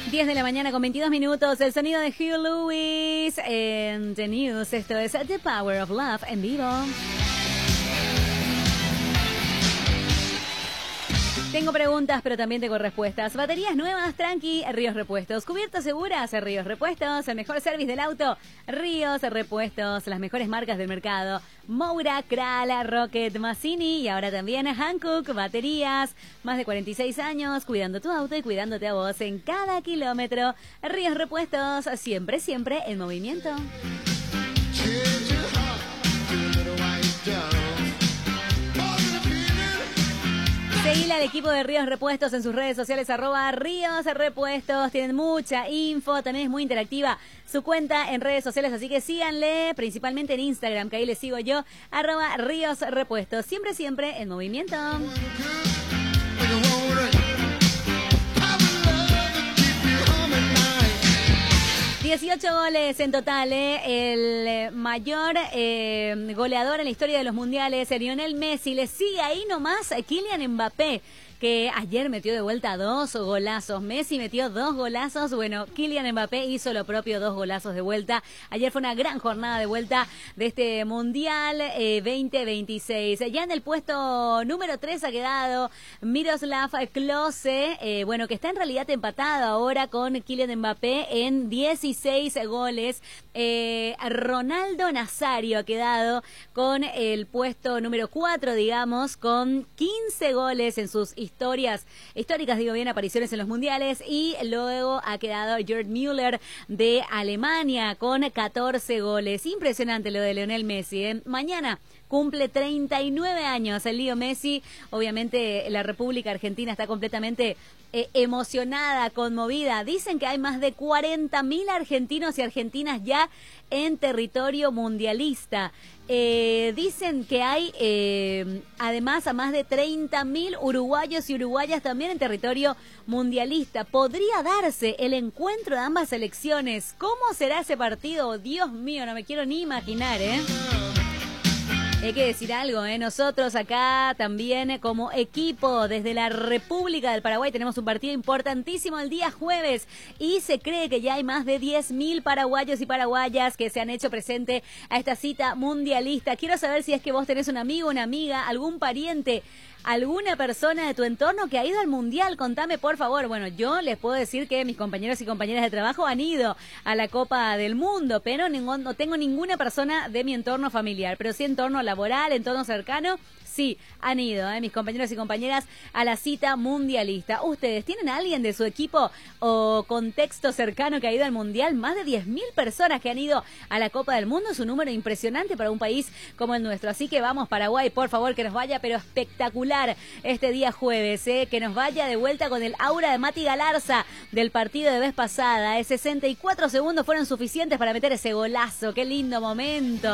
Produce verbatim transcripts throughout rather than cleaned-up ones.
diez de la mañana con veintidós minutos, el sonido de Hugh Lewis en The News. Esto es The Power of Love en vivo. Tengo preguntas, pero también tengo respuestas. Baterías nuevas, tranqui, Ríos Repuestos. Cubiertas seguras, Ríos Repuestos. El mejor service del auto, Ríos Repuestos. Las mejores marcas del mercado, Moura, Kral, Rocket, Massini y ahora también Hankook Baterías. Más de cuarenta y seis años cuidando tu auto y cuidándote a vos en cada kilómetro. Ríos Repuestos, siempre, siempre en movimiento. Seguile al equipo de Ríos Repuestos en sus redes sociales, arroba Ríos Repuestos. Tienen mucha info, también es muy interactiva su cuenta en redes sociales, así que síganle, principalmente en Instagram, que ahí les sigo yo, arroba Ríos Repuestos. Siempre, siempre en movimiento. dieciocho goles en total, ¿eh? El mayor eh, goleador en la historia de los mundiales, Lionel Messi. Le sigue ahí nomás a Kylian Mbappé, que ayer metió de vuelta dos golazos. Messi metió dos golazos. Bueno, Kylian Mbappé hizo lo propio, dos golazos de vuelta. Ayer fue una gran jornada de vuelta de este Mundial eh, veinte veintiséis. Ya en el puesto número tres ha quedado Miroslav Klose, eh, bueno, que está en realidad empatado ahora con Kylian Mbappé en dieciséis goles. Eh, Ronaldo Nazario ha quedado con el puesto número cuatro, digamos, con quince goles en sus historias, históricas, digo bien, apariciones en los mundiales. Y luego ha quedado Gerd Müller de Alemania con catorce goles. Impresionante lo de Lionel Messi, ¿eh? Mañana cumple treinta y nueve años el Leo Messi. Obviamente la República Argentina está completamente eh, emocionada, conmovida. Dicen que hay más de cuarenta mil argentinos y argentinas ya en territorio mundialista. Eh, dicen que hay eh, además a más de treinta mil uruguayos y uruguayas también en territorio mundialista. Podría darse el encuentro de ambas selecciones. ¿Cómo será ese partido? Dios mío, no me quiero ni imaginar, ¿eh? Hay que decir algo, ¿eh? Nosotros acá también como equipo desde la República del Paraguay tenemos un partido importantísimo el día jueves y se cree que ya hay más de diez mil paraguayos y paraguayas que se han hecho presente a esta cita mundialista. Quiero saber si es que vos tenés un amigo, una amiga, algún pariente, alguna persona de tu entorno que ha ido al mundial. Contame, por favor. Bueno, yo les puedo decir que mis compañeros y compañeras de trabajo han ido a la Copa del Mundo, pero ningún, no tengo ninguna persona de mi entorno familiar, pero sí entorno laboral, entorno cercano. Sí, han ido, ¿eh? mis compañeros y compañeras a la cita mundialista. ¿Ustedes tienen a alguien de su equipo o contexto cercano que ha ido al mundial? Más de diez mil personas que han ido a la Copa del Mundo. Es un número impresionante para un país como el nuestro. Así que vamos, Paraguay, por favor, que nos vaya, pero espectacular este día jueves, ¿eh? Que nos vaya de vuelta con el aura de Mati Galarza del partido de vez pasada. ¿eh? sesenta y cuatro segundos fueron suficientes para meter ese golazo. ¡Qué lindo momento!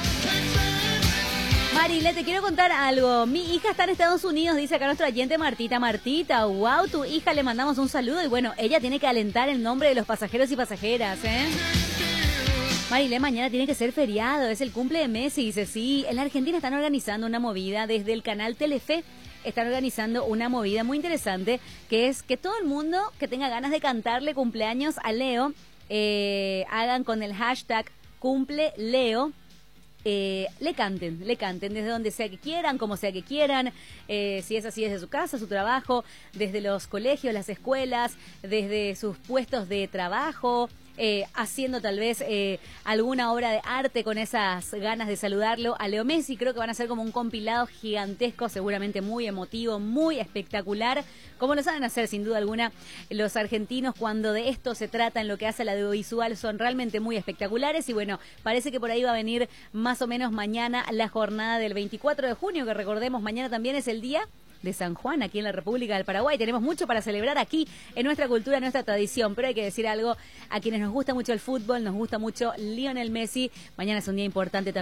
Marile, te quiero contar algo. Mi hija está en Estados Unidos, dice acá nuestro oyente Martita. Martita, wow, tu hija, le mandamos un saludo. Y bueno, ella tiene que alentar el nombre de los pasajeros y pasajeras, ¿eh? Marile, mañana tiene que ser feriado, es el cumple de Messi. Dice, sí, en la Argentina están organizando una movida desde el canal Telefe. Están organizando una movida muy interesante, que es que todo el mundo que tenga ganas de cantarle cumpleaños a Leo, eh, hagan con el hashtag cumple Leo. Eh, le canten, le canten desde donde sea que quieran, como sea que quieran, eh, si es así desde su casa, su trabajo, desde los colegios, las escuelas, desde sus puestos de trabajo, eh, haciendo tal vez eh, alguna obra de arte con esas ganas de saludarlo a Leo Messi. Creo que van a ser como un compilado gigantesco, seguramente muy emotivo, muy espectacular, como lo saben hacer sin duda alguna los argentinos cuando de esto se trata. En lo que hace al audiovisual son realmente muy espectaculares. Y bueno, parece que por ahí va a venir más o menos mañana la jornada del veinticuatro de junio, que recordemos, mañana también es el día de San Juan aquí en la República del Paraguay. Tenemos mucho para celebrar aquí en nuestra cultura, en nuestra tradición, pero hay que decir algo, a quienes nos gusta mucho el fútbol, nos gusta mucho Lionel Messi, mañana es un día importante también.